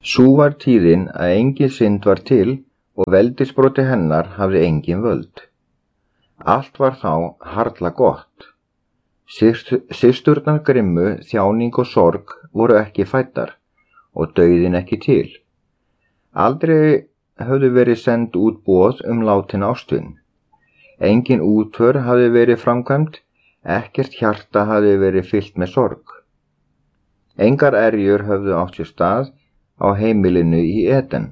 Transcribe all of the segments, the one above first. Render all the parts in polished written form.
Sú var tíðin að engin synd var til og veldisbroti hennar hafði engin völd. Allt var þá harla gott. Systurnar grimmu, þjáning og sorg voru ekki fæddar og dauðinn ekki til. Aldrei höfðu verið send út boð látin ástvin. Engin útför hafði verið framkvæmd, ekkert hjarta hafði verið fyllt með sorg. Engar erjur höfðu átt sér stað á heimilinu í Eden.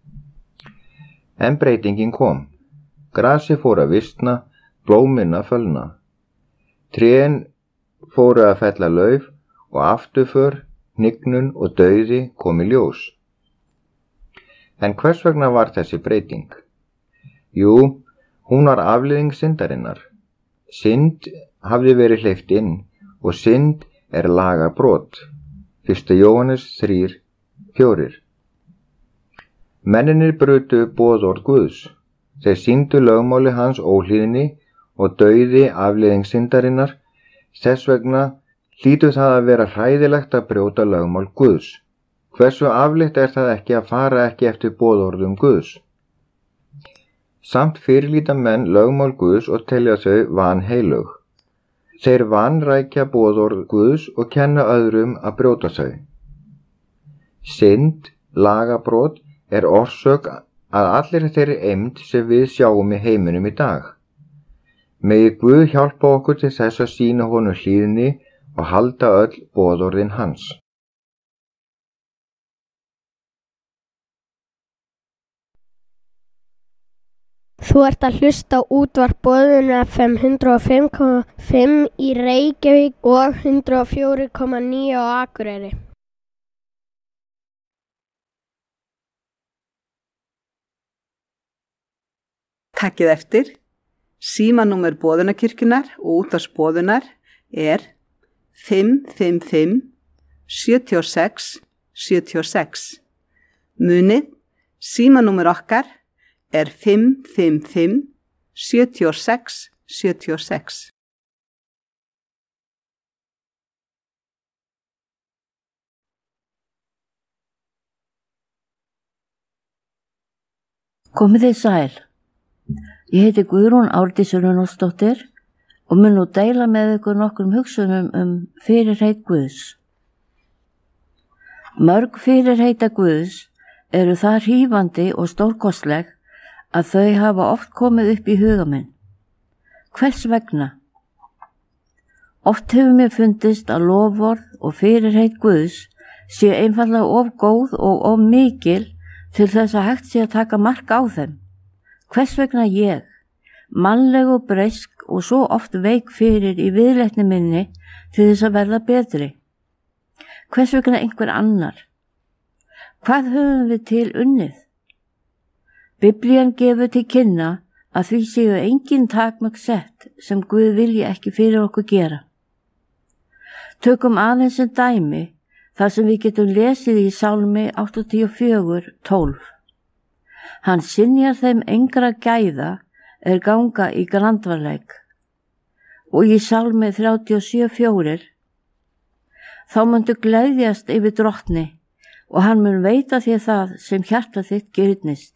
En breytingin kom. Grasi fór að visna, blómin að fölna. Trén fóru að fella lauf og afturför, hnignun og dauði kom í ljós. En hvers vegna var þessi breyting? Jú, hún var afleiðing syndarinnar. Synd hafði verið hleypt inn og synd lagabrot. 1. Jóhannes 3:4. Mennirnir brutu boðorð Guðs. Þeir sýndu lögmáli hans óhlýðni og dauði afleiðing syndarinnar. Þess vegna hlýtur það að vera hræðilegt að brjóta lögmál Guðs. Hversu afleitt það ekki að fara ekki eftir boðorðum Guðs? Samt fyrirlíta menn lögmál Guðs og telja þau vanheilög. Þeir vanrækja boðorð Guðs og kenna öðrum að brjóta þau. Synd, lagabrot, orsök að allir þeirri eymd sem við sjáum í heiminum í dag. Megi Guð hjálpa okkur til þess að sýna honum hlýðni og halda öll boðorðin hans. Þú ert að hlusta á útvarp Boðunar FM 105,5 í Reykjavík og 104,9 á Akureyri. Takkið eftir. Símanúmer Boðunarkirkjunnar og útvarps Boðunar 555 76 76. Munið, símanúmer okkar 555 76 76. Komið þið sæl. Ég heiti Guðrún Árdís Runólfsdóttir og mun nú deila með ykkur nokkrum hugsunum fyrirheit Guðs. Mörg fyrirheita Guðs eru það hrífandi og stórkostleg að þau hafa oft komið upp í huga minn. Hvers vegna? Oft hefur mér fundist að loforð og fyrirheit Guðs séu einfaldlega of góð og of mikil til þess að hægt sé að taka mark á þeim. Hvers vegna ég, mannleg og breysk og svo oft veik fyrir í viðleitni minni til þess að verða betri? Hvers vegna einhver annar? Hvað höfum við til unnið? Biblían gefur til kynna að því séu engin takmörk sett sem Guð vilji ekki fyrir okkur gera. Tökum aðeins sem dæmi þar sem við getum lesið í Sálmi 84:12. Hann synjar þeim engra gæða ganga í grandvarleik. Og í Sálmi 37:4. Þá muntu gleðjast yfir drottni og hann mun veita þér það sem hjarta þitt girnist.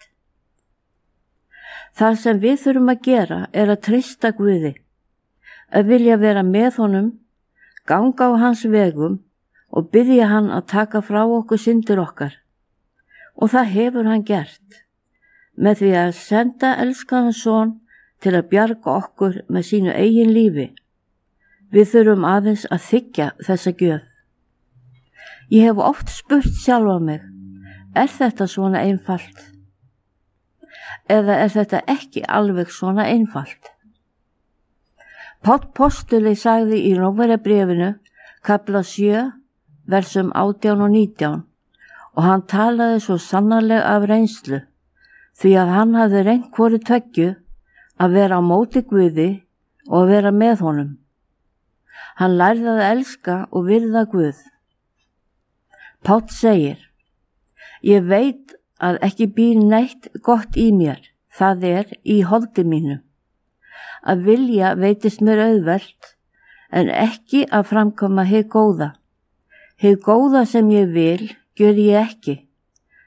Það sem við þurfum að gera að treysta Guði, að vilja vera með honum, ganga á hans vegum og biðja hann að taka frá okkur syndir okkar. Og það hefur hann gert, með því að senda elskaðan son til að bjarga okkur með sínu eigin lífi. Við þurfum aðeins að þiggja þessa gjöf. Ég hef oft spurt sjálfa mig, þetta svona einfalt? Eða þetta ekki alveg svona einfalt? Páll postuli sagði í Rómverjabréfinu, kafla 7, versum 18 og 19, og hann talaði svo sannarlega af reynslu, því að hann hafði reynt hvoru tveggju að vera á móti Guði og að vera með honum. Hann lærði að elska og virða Guð. Páll segir, ég veit að ekki býr neitt gott í mér, það í holdi mínu. Að vilja veitist mér auðvelt, en ekki að framkoma hið góða. Hið góða sem ég vil, gjör ég ekki,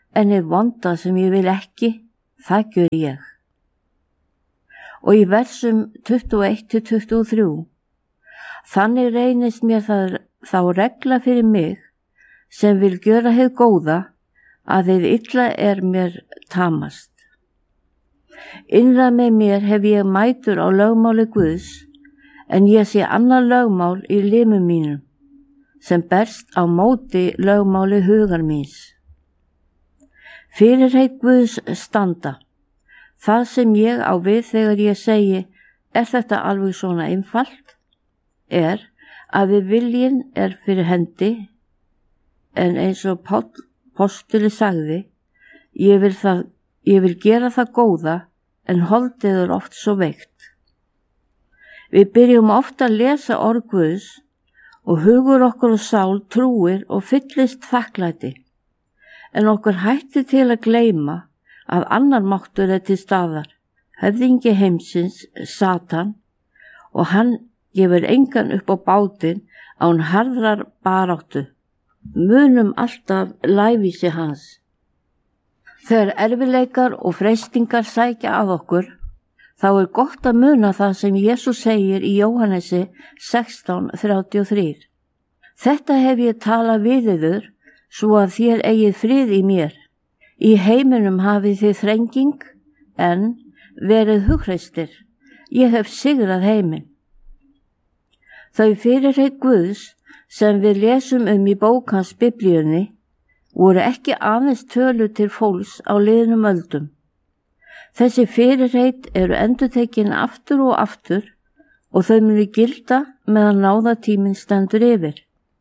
en hið vonda sem ég vil ekki, það gjör ég. Og í versum 21-23, þannig reynist mér þá regla fyrir mig sem vil gjöra hið góða að hið illa er mér tamast. Innra með mér hef ég mætur á lögmáli Guðs, en ég sé annar lögmál í limum mínum, sem berst á móti lögmáli hugar míns. Fyrirheit Guðs standa. Það sem ég á við þegar ég segi, þetta alveg svona einfalt? Að við viljinn fyrir hendi, en eins og Páll postuli sagði, ég vil gera það góða, en holdið oft svo veikt. Við byrjum ofta að lesa orð Guðs og hugur okkur og sál trúir og fyllist þakklæti, en okkur hætti til að gleyma að annar máttur til staðar, höfðingi heimsins, Satan, og hann gefur engan upp á bátinn án harðrar baráttu. Munum alltaf lævísi hans. Þegar erfiðleikar og freistingar sækja að okkur, þá gott að muna það sem Jesús segir í Jóhannesi 16:33. Þetta hef ég talað við yður, svo að þér eigið frið í mér. Í heiminum hafið þið þrenging, en verið hugreistir. Ég hef sigrað heiminn. Þau fyrirheit Guðs sem við lesum í bók hans Biblíunni voru ekki aðeins tölu til fólks á liðnum öldum. Þessi fyrirheit eru endurtekin aftur og aftur og þau munu gilda meðan náðatíminn stendur yfir.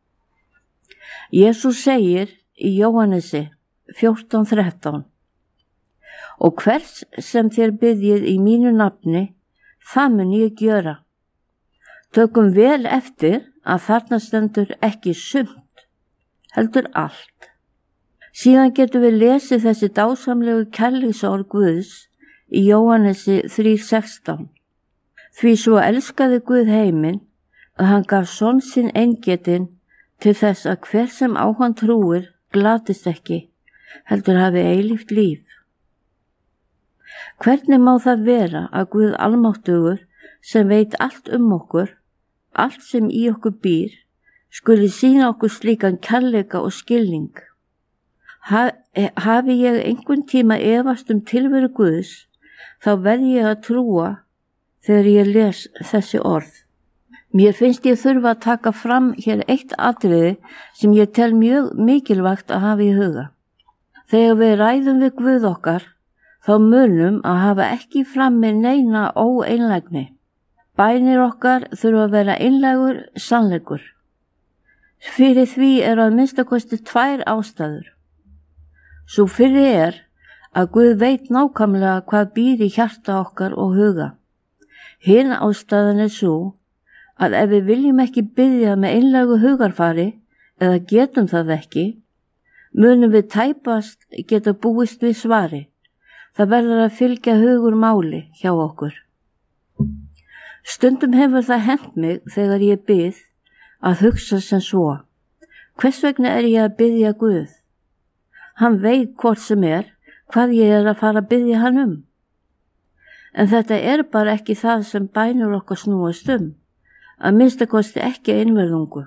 Jesús segir í Jóhannesi 14:13: Og hvers sem þér biðjið í mínu nafni, það mun ég gjöra. Tökum vel eftir að þarna stendur ekki sumt, heldur allt. Síðan getum við lesið þessi dásamlegu kærleiksorð Guðs í Jóhannesi 3:16. Því svo elskaði Guð heiminn að hann gaf son sinn eingetinn til þess að hver sem á hann trúir glatist ekki, heldur hafi eilíft líf. Hvernig má það vera að Guð almáttugur sem veit allt okkur, allt sem í okkur býr, skuli sýna okkur slíkan kærleika og skilning? Hafi ég einhvern tíma efast tilveru Guðs, þá verð ég að trúa þegar ég les þessi orð. Mér finnst ég þurfa að taka fram hér eitt atriði sem ég tel mjög mikilvægt að hafa í huga. Þegar við ræðum við Guð okkar, þá munum að hafa ekki frammi neina óeinlægni. Bænir okkar þurfa að vera einlægur sannleikur. Fyrir því að minnstakosti 2 ástæður. Sú fyrri að Guð veit nákvæmlega hvað býr í hjarta okkar og huga. Hin ástæðan sú að ef við viljum ekki biðja með einlægu hugarfari eða getum það ekki, munum við tæpast geta búist við svari. Það verður að fylgja hugur máli hjá okkur. Stundum hefur það hent mig þegar ég bið að hugsa sem svo: hvers vegna ég að biðja Guð? Hann veit hvort sem hvað ég að fara að biðja hann En þetta bara ekki það sem bænir okkar snúast að minnstakosti ekki einverðungu.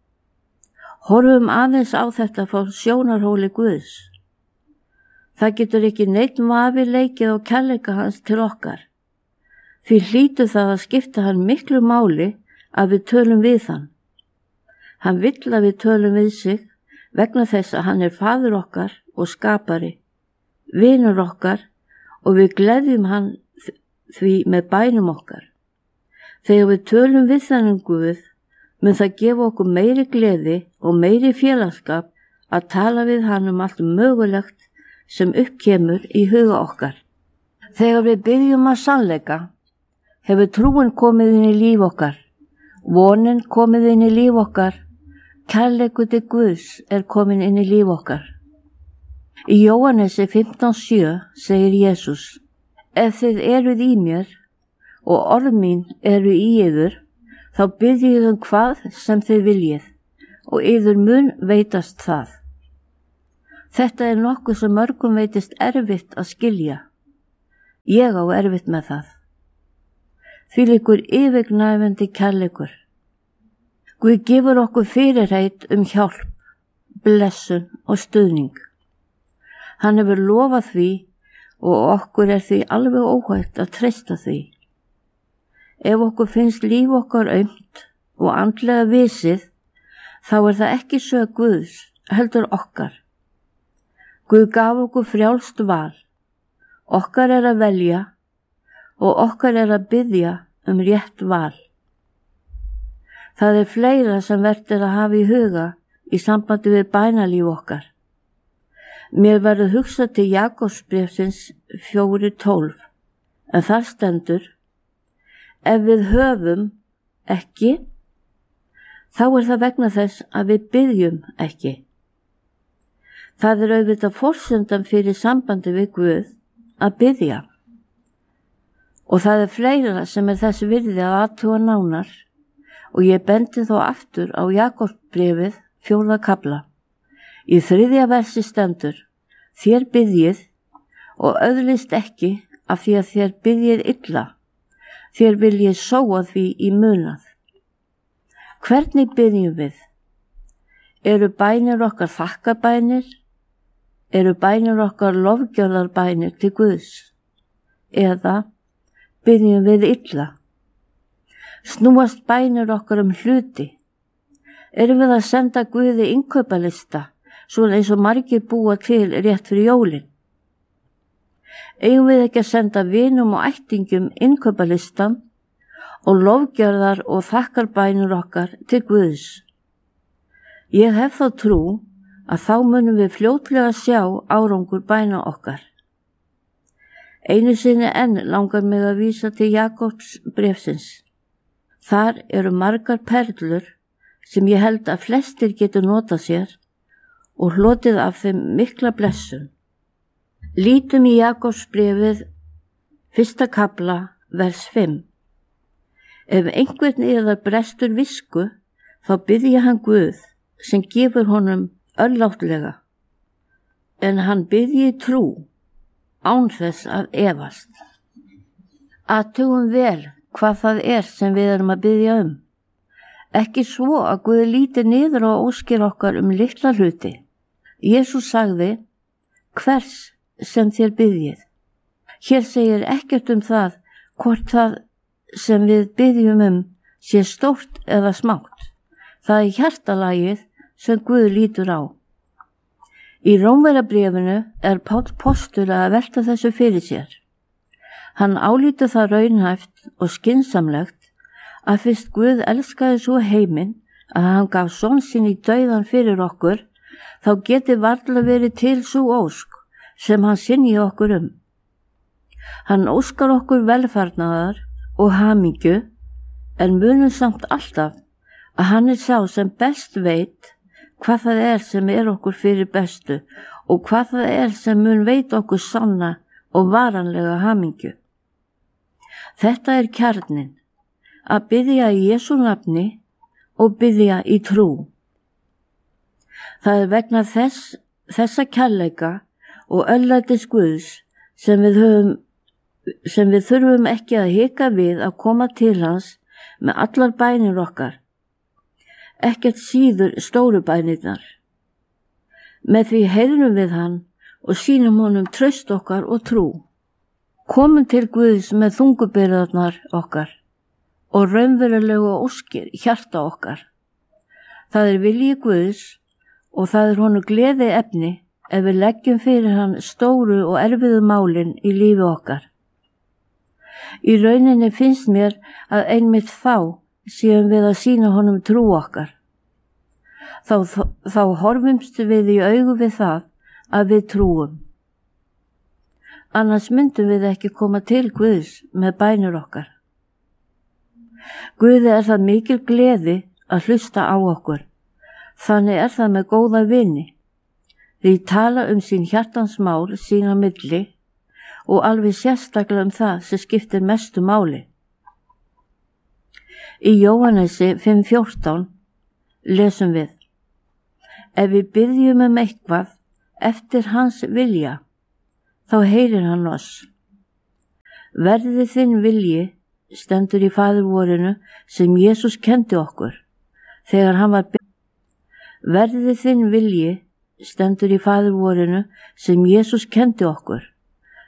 Horfum aðeins á þetta frá sjónarhóli Guðs. Það getur ekki neitt vafi leikið á kærleika hans til okkar. Því hlýtur það að skipta hann miklu máli að við tölum við hann. Hann vill að við tölum við sig vegna þess að hann faðir okkar og skapari, vinur okkar, og við gleðjum hann því með bænum okkar. Þegar við tölum við þennan Guð, mun það gefa okkur meiri gleði og meiri félagskap að tala við hann allt mögulegt sem uppkemur í huga okkar. Þegar við biðjum að sannleika, hefur trúin komið inn í líf okkar, vonin komið inn í líf okkar, kærleikur til Guðs komin inn í líf okkar. Í Jóhannesi 15:7 segir Jesús: Ef þið eruð í mér og orð mín eru í yður, þá biðjið hvað sem þið viljið og yður mun veitast það. Þetta er nokkuð sem mörgum veitist erfitt að skilja. Ég á erfitt með það. Þvílíkur yfirgnæfandi kærleikur. Guð gefur okkur fyrirheit hjálp, blessun og stuðning. Hann hefur lofað því og okkur er því alveg óhætt að treysta því. Ef okkur finnst líf okkar aumt og andlega visið, þá er það ekki sök Guðs, heldur okkar. Guð gaf okkur frjálst val. Okkar er að velja og okkar er að biðja rétt val. Það er fleira sem vert er að hafa í huga í sambandi við bænalíf okkar. Mér verður hugsað til Jakobsbréfsins 4:12, en þar stendur: ef við höfum ekki, þá er það vegna þess að við biðjum ekki. Það er auðvitað forsendan fyrir sambandi við Guð að biðja. Og það er fleira sem er þess virði að athuga nánar, og ég bendi þó aftur á Jakobsbréfið 4. kafla. Í 3. versi stendur: þér biðjið og öðlist ekki af því að þér biðjið illa, þér viljið sóa því í munað. Hvernig biðjum við? Eru bænir okkar þakkarbænir? Eru bænir okkar lofgjörðarbænir til Guðs? Eða biðjum við illa? Snúast bænir okkar hluti? Erum við að senda Guði innkaupalista, svona eins og margir búa til rétt fyrir jólin? Eigum við ekki að senda vinum og ættingum innkaupalistan og lofgjörðar og þakkarbænir okkar til Guðs? Ég hef þá trú að þá munum við fljótlega sjá árangur bæna okkar. Einu sinni enn langar mig að vísa til Jakobsbréfsins. Þar eru margar perlur sem ég held að flestir getur notað sér og hlotið af þeim mikla blessun. Lítum í Jakobsbréfið 1. kafla, vers 5. Ef einhvern yðar brestur visku, þá biðji hann Guð sem gefur honum örláttlega, en hann biðji trú, án þess að efast. Athugum vel hvað það er sem við erum að biðja um. Ekki svo að Guð líti niður og óskir okkar litla hluti. Jesús sagði: hvers sem þér biðjið. Hér segir ekkert það hvort það sem við biðjum sé stórt eða smátt. Það er hjartalagið sem Guð lítur á. Í Rómverjabréfinu er Páll postuli að velta þessu fyrir sér. Hann álítur það raunhæft og skynsamlegt að fyrst Guð elskaði svo heiminn að hann gaf son sinn í dauðan fyrir okkur, þá geti varla verið til sú ósk sem hann sinni okkur Hann óskar okkur velfarnaðar og hamingju, en munum samt alltaf að hann er sá sem best veit hvað það er sem er okkur fyrir bestu og hvað það er sem mun veit okkur sanna og varanlega hamingju. Þetta er kjarninn, að biðja í Jesú nafni og biðja í trú. Það er vegna þessa kærleika og örlætis Guðs sem við þurfum ekki að hika við að koma til hans með allar bænir okkar, ekkert síður stóru bænirnar. Með því heyrum við hann og sýnum honum traust okkar og trú. Komum til Guðs með þungubyrðarnar okkar og raunverulegu óskir hjarta okkar. Það er vilji Guðs og það er honum gleði efni ef við leggjum fyrir hann stóru og erfiðu málin í lífi okkar. Í rauninni finnst mér að einmitt þá séum við að sýna honum trú okkar. Þá horfumst við í augu við það að við trúum. Annars myndum við ekki koma til Guðs með bænir okkar. Guði er það mikil gleði að hlusta á okkur. Þannig er það með góða vini. Því tala sín hjartans mál sín á milli og alveg sérstaklega það sem skiptir mestu máli. Í Jóhannesi 5:14 lesum við: ef við biðjum eitthvað eftir hans vilja, þá heyrir hann oss. Verði þinn vilji stendur í Faðirvorinu sem Jesús kendi okkur þegar hann var Verði þinn vilji stendur í Faðirvorinu sem Jesús kendi okkur